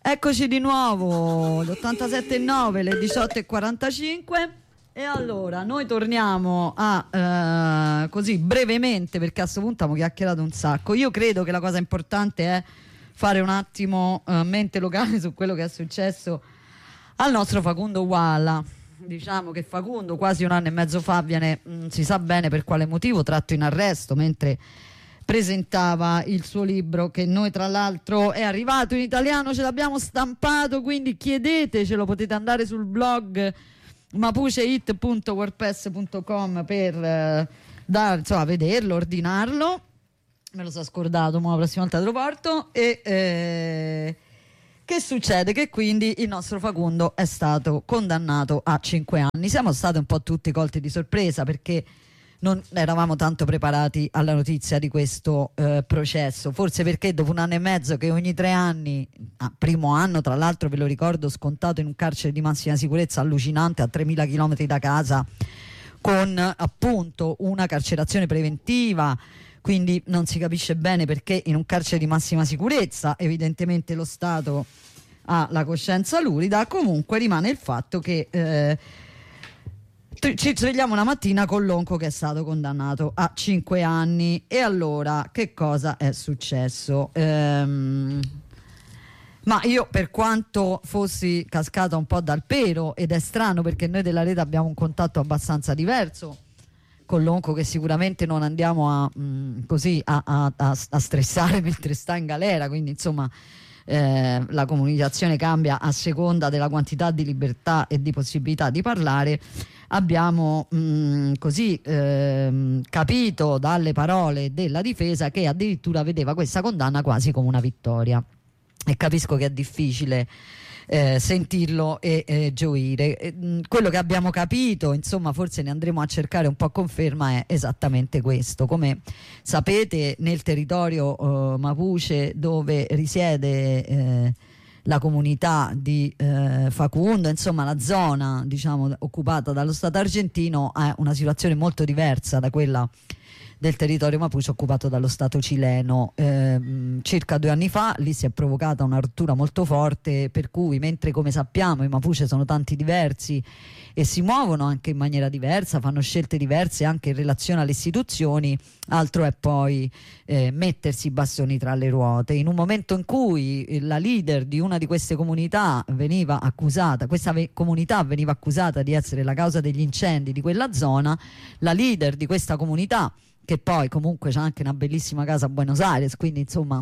Eccoci di nuovo, l'87.9, le 18.45 e allora noi torniamo a così brevemente, perché a questo punto abbiamo chiacchierato un sacco. Io credo che la cosa importante è fare un attimo mente locale su quello che è successo al nostro Facundo Uala. Diciamo che Facundo quasi un anno e mezzo fa viene, si sa bene per quale motivo, tratto in arresto mentre presentava il suo libro, che noi tra l'altro è arrivato in italiano, ce l'abbiamo stampato, quindi chiedetecelo, potete andare sul blog mapuchehit.wordpress.com per vederlo, ordinarlo. Me lo sono scordato, ma la prossima volta te lo porto. E che succede? Che quindi il nostro Facundo è stato condannato a 5 anni. Siamo stati un po' tutti colti di sorpresa perché non eravamo tanto preparati alla notizia di questo processo, forse perché dopo un anno e mezzo che ogni 3 anni, primo anno tra l'altro ve lo ricordo scontato in un carcere di massima sicurezza allucinante a 3.000 chilometri da casa, con appunto una carcerazione preventiva, quindi non si capisce bene perché in un carcere di massima sicurezza evidentemente lo Stato ha la coscienza lurida. Comunque rimane il fatto che ci svegliamo una mattina con Lonco che è stato condannato a 5 anni. E allora che cosa è successo? Ma io, per quanto fossi cascata un po' dal pero, ed è strano perché noi della rete abbiamo un contatto abbastanza diverso con Lonco, che sicuramente non andiamo a stressare mentre sta in galera, quindi insomma la comunicazione cambia a seconda della quantità di libertà e di possibilità di parlare. Abbiamo capito dalle parole della difesa che addirittura vedeva questa condanna quasi come una vittoria, e capisco che è difficile sentirlo e gioire. Quello che abbiamo capito, insomma, forse ne andremo a cercare un po' conferma, è esattamente questo. Come sapete, nel territorio Mapuche, dove risiede la comunità di Facundo, insomma la zona diciamo occupata dallo Stato argentino, è una situazione molto diversa da quella del territorio Mapuche occupato dallo Stato cileno. Circa 2 anni fa lì si è provocata una rottura molto forte, per cui mentre, come sappiamo, i Mapuche sono tanti diversi e si muovono anche in maniera diversa, fanno scelte diverse anche in relazione alle istituzioni, altro è poi mettersi i bastoni tra le ruote. In un momento in cui la leader di una di queste comunità veniva accusata, comunità veniva accusata di essere la causa degli incendi di quella zona, la leader di questa comunità, che poi comunque c'ha anche una bellissima casa a Buenos Aires, quindi insomma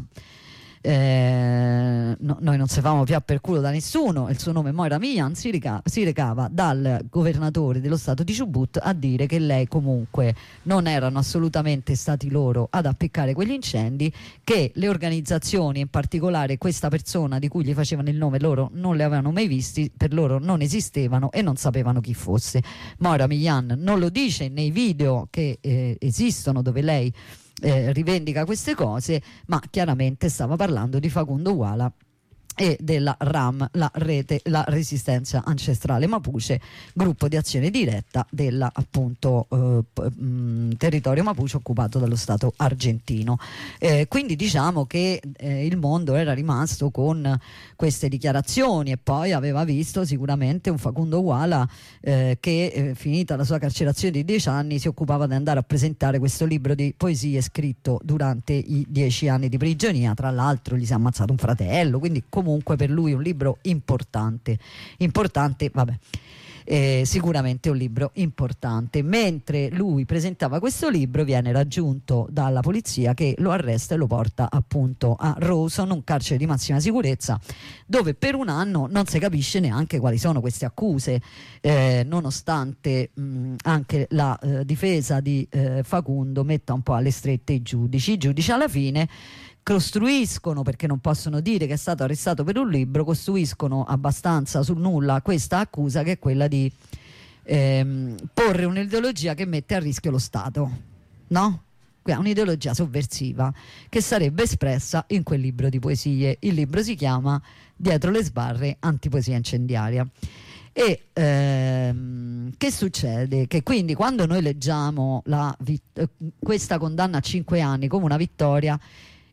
noi non si famo più per culo da nessuno, il suo nome Moira Mian, si recava dal governatore dello stato di Chubut a dire che lei comunque non erano assolutamente stati loro ad appiccare quegli incendi, che le organizzazioni, in particolare questa persona di cui gli facevano il nome, loro non le avevano mai visti, per loro non esistevano e non sapevano chi fosse. Moira Mian non lo dice nei video che esistono, dove lei rivendica queste cose, ma chiaramente stava parlando di Facundo Uala e della RAM, la Resistenza Ancestrale Mapuche, gruppo di azione diretta della appunto territorio Mapuche occupato dallo Stato argentino. Quindi diciamo che il mondo era rimasto con queste dichiarazioni, e poi aveva visto sicuramente un Facundo Uala che finita la sua carcerazione di 10 anni si occupava di andare a presentare questo libro di poesie scritto durante i 10 anni di prigionia. Tra l'altro gli si è ammazzato un fratello, quindi comunque per lui un libro importante, vabbè. Sicuramente un libro importante. Mentre lui presentava questo libro viene raggiunto dalla polizia, che lo arresta e lo porta appunto a Rawson, un carcere di massima sicurezza, dove per un anno non si capisce neanche quali sono queste accuse, nonostante anche la difesa di Facundo metta un po' alle strette i giudici alla fine costruiscono, perché non possono dire che è stato arrestato per un libro, costruiscono abbastanza sul nulla questa accusa, che è quella di porre un'ideologia che mette a rischio lo Stato, no? Un'ideologia sovversiva che sarebbe espressa in quel libro di poesie. Il libro si chiama Dietro le sbarre, antipoesia incendiaria. E che succede? Che quindi quando noi leggiamo questa condanna a 5 anni come una vittoria,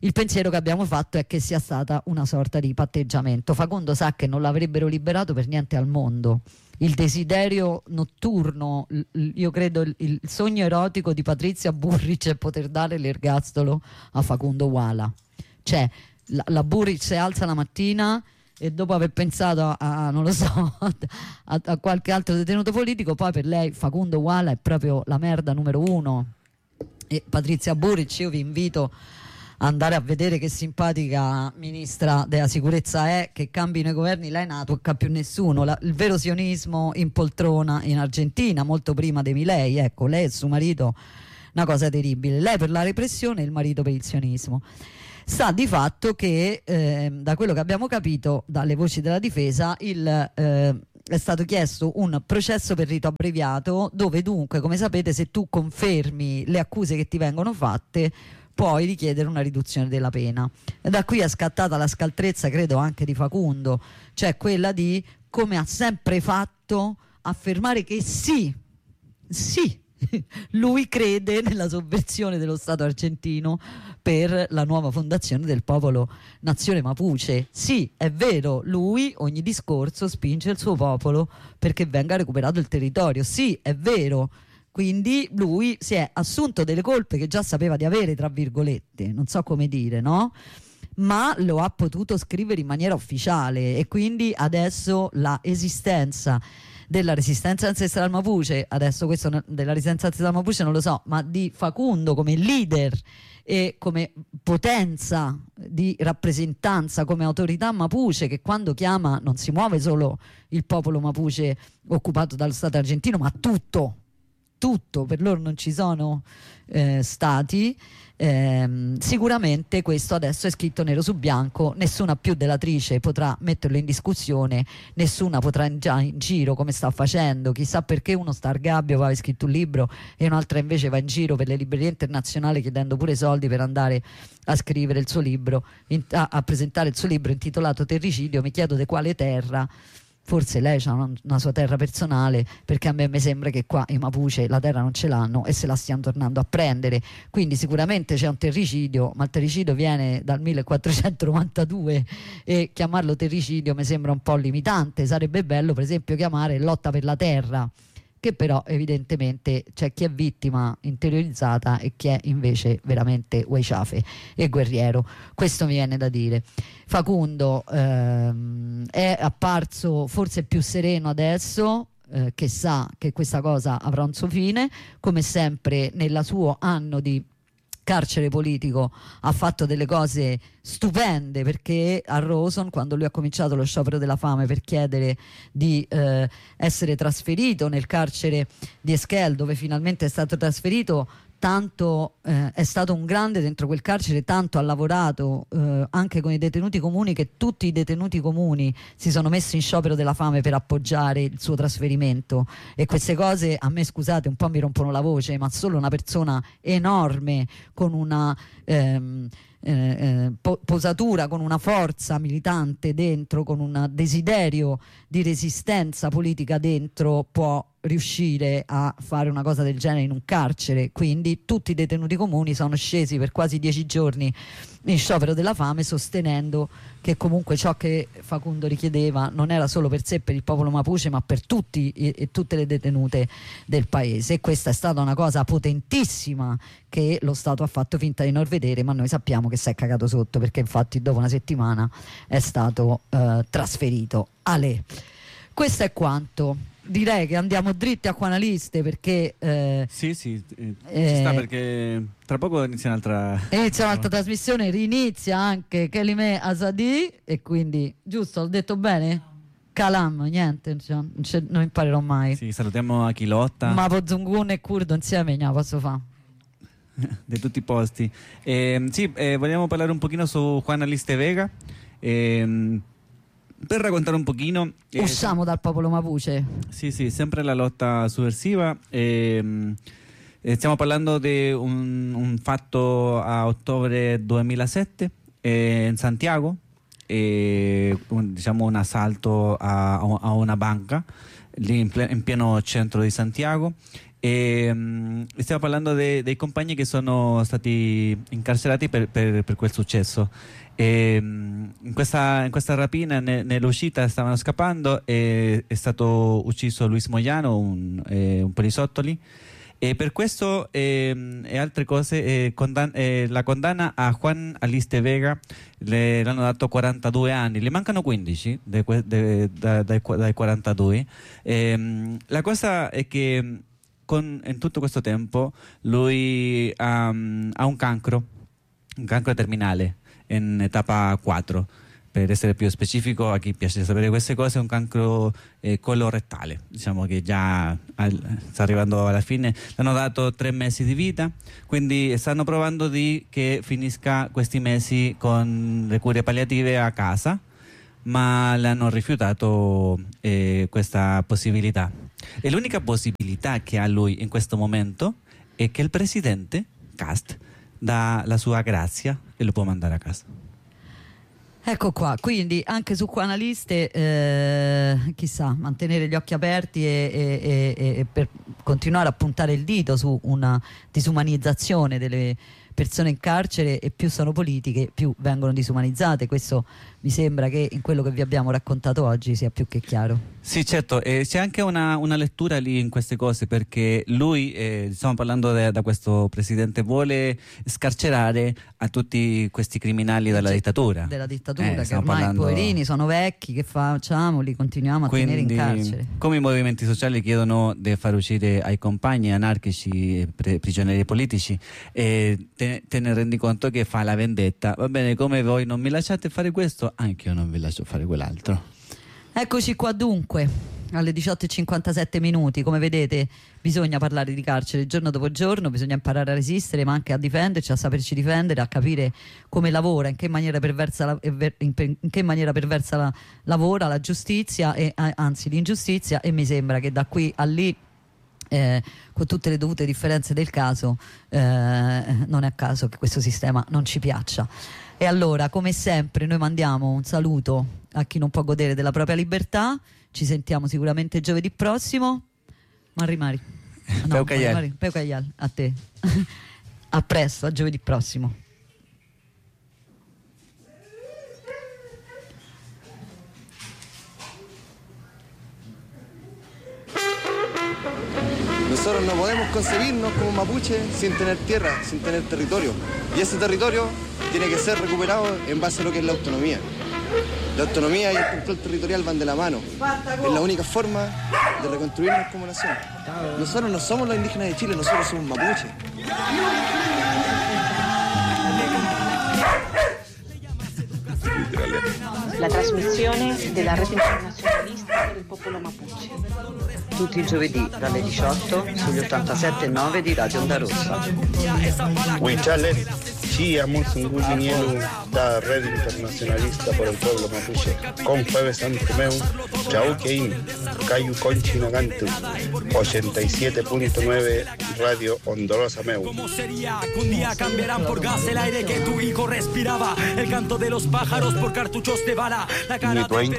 Il pensiero che abbiamo fatto è che sia stata una sorta di patteggiamento. Facundo sa che non l'avrebbero liberato per niente al mondo. Il desiderio notturno, io credo il sogno erotico di Patrizia Burric è poter dare l'ergastolo a Facundo Wala. Cioè la Burric si alza la mattina e dopo aver pensato non lo so, a qualche altro detenuto politico, poi per lei Facundo Wala è proprio la merda numero uno. E Patrizia Burric, io vi invito andare a vedere che simpatica ministra della sicurezza è, che cambino i governi lei non la tocca più nessuno. Il vero sionismo in poltrona in Argentina molto prima di Milei, ecco, lei e suo marito, una cosa terribile, lei per la repressione e il marito per il sionismo. Sta di fatto che da quello che abbiamo capito dalle voci della difesa è stato chiesto un processo per rito abbreviato, dove dunque, come sapete, se tu confermi le accuse che ti vengono fatte puoi richiedere una riduzione della pena. E da qui è scattata la scaltrezza, credo anche di Facundo, cioè quella di, come ha sempre fatto, affermare che sì, lui crede nella sovversione dello Stato argentino per la nuova fondazione del popolo nazione Mapuche. Sì, è vero, lui ogni discorso spinge il suo popolo perché venga recuperato il territorio. Sì, è vero. Quindi lui si è assunto delle colpe che già sapeva di avere, tra virgolette, non so come dire, no? Ma lo ha potuto scrivere in maniera ufficiale, e quindi adesso la esistenza della resistenza ancestrale Mapuche, adesso questo della resistenza ancestrale Mapuche non lo so, ma di Facundo come leader e come potenza di rappresentanza, come autorità Mapuche, che quando chiama non si muove solo il popolo Mapuche occupato dallo Stato argentino, ma tutto, per loro non ci sono stati. Sicuramente questo adesso è scritto nero su bianco, nessuna più delatrice potrà metterlo in discussione, nessuna potrà già in giro come sta facendo, chissà perché uno sta al gabbio, va a scritto un libro, e un'altra invece va in giro per le librerie internazionali chiedendo pure soldi per andare a scrivere il suo libro, a presentare il suo libro intitolato Terricidio. Mi chiedo di quale terra. Forse lei ha una sua terra personale, perché a me mi sembra che qua i Mapuche la terra non ce l'hanno e se la stiano tornando a prendere. Quindi sicuramente c'è un terricidio, ma il terricidio viene dal 1492 e chiamarlo terricidio mi sembra un po' limitante. Sarebbe bello per esempio chiamare lotta per la terra, che però evidentemente c'è chi è vittima interiorizzata e chi è invece veramente ueciafe e guerriero. Questo mi viene da dire. Facundo è apparso forse più sereno adesso, che sa che questa cosa avrà un suo fine. Come sempre nel suo anno di carcere politico ha fatto delle cose stupende, perché a Rawson, quando lui ha cominciato lo sciopero della fame per chiedere di essere trasferito nel carcere di Esquel, dove finalmente è stato trasferito, tanto è stato un grande dentro quel carcere, tanto ha lavorato anche con i detenuti comuni, che tutti i detenuti comuni si sono messi in sciopero della fame per appoggiare il suo trasferimento. E queste cose a me, scusate, un po' mi rompono la voce, ma solo una persona enorme con una posatura, con una forza militante dentro, con un desiderio di resistenza politica dentro, può riuscire a fare una cosa del genere in un carcere. Quindi tutti i detenuti comuni sono scesi per quasi 10 giorni in sciopero della fame, sostenendo che comunque ciò che Facundo richiedeva non era solo per sé, per il popolo Mapuche, ma per tutti e tutte le detenute del paese. E questa è stata una cosa potentissima che lo Stato ha fatto finta di non vedere, ma noi sappiamo che si è cagato sotto, perché infatti dopo una settimana è stato trasferito. Ale, questo è quanto. Direi che andiamo dritti a Quanaliste, perché ci sta, perché tra poco inizia un'altra trasmissione, rinizia anche Kelime Asadi, e quindi giusto, ho detto bene? Calam, niente, non imparerò mai. Sì, salutiamo Achilotta, ma Pozungun e Curdo insieme ne posso fare di tutti i posti. Vogliamo parlare un pochino su Juana Liste Vega, per raccontare un pochino. Usciamo dal popolo Mapuche. Sì, sempre la lotta sovversiva. Stiamo parlando di un fatto a ottobre 2007 in Santiago, un assalto a una banca lì in pieno centro di Santiago, Stiamo parlando dei compagni che sono stati incarcerati per quel successo. In questa rapina, nell'uscita stavano scappando e è stato ucciso Luis Moyano, un poliziotto. E per questo e altre cose, la condanna a Juan Aliste Vega l'hanno dato 42 anni, le mancano 15 dai 42. La cosa è che in tutto questo tempo lui ha un cancro terminale in etapa 4. Per essere più specifico, a chi piace sapere queste cose, è un cancro colorettale. Diciamo che già sta arrivando alla fine. L'hanno dato 3 mesi di vita, quindi stanno provando che finisca questi mesi con le cure palliative a casa, ma le hanno rifiutato questa possibilità. E l'unica possibilità che ha lui in questo momento è che il presidente Kast dà la sua grazia e lo può mandare a casa. Ecco qua, quindi anche su Juan Aliste, chissà, mantenere gli occhi aperti e per continuare a puntare il dito su una disumanizzazione delle persone in carcere, e più sono politiche più vengono disumanizzate. Questo mi sembra che in quello che vi abbiamo raccontato oggi sia più che chiaro. Sì, certo, c'è anche una lettura lì in queste cose, perché lui, stiamo parlando da questo presidente, vuole scarcerare a tutti questi criminali della dittatura. Della dittatura, che ormai poverini sono vecchi, che facciamo? Li continuiamo a tenere in carcere. Come i movimenti sociali chiedono di far uscire ai compagni anarchici, prigionieri politici, te ne rendi conto che fa la vendetta. Va bene, come voi non mi lasciate fare questo, anche io non vi lascio fare quell'altro. Eccoci qua dunque, alle 18:57. Come vedete, bisogna parlare di carcere giorno dopo giorno, bisogna imparare a resistere, ma anche a difenderci, a saperci difendere, a capire come lavora, in che maniera perversa lavora la giustizia, e anzi l'ingiustizia, e mi sembra che da qui a lì, con tutte le dovute differenze del caso, non è a caso che questo sistema non ci piaccia. E allora, come sempre, noi mandiamo un saluto a chi non può godere della propria libertà. Ci sentiamo sicuramente giovedì prossimo. Mari. Peucayal, a te. A presto, a giovedì prossimo. Nosotros no podemos concebirnos como mapuche sin tener tierra, sin tener territorio. Y ese territorio tiene que ser recuperado en base a lo que es la autonomía. La autonomía y el control territorial van de la mano. Es la única forma de reconstruirnos como nación. Nosotros no somos los indígenas de Chile, nosotros somos mapuches. La trasmissione della Rete Internazionalista per il Popolo Mapuche. Tutti i giovedì dalle 18 sugli 87.9 di Radio Onda Rossa. Huichalen, Chia Monsunguinielu, da Red Internacionalista por el Pueblo Mapuche, con Jueves Antemeu, Chauquein, Cayu Conchi Nagantu, 87.9 Radio Ondorosa Meu. ¿Cómo sería que un día cambiarán por gas el aire que tu hijo respiraba? El canto de los pájaros por cartuchos de bala. La cara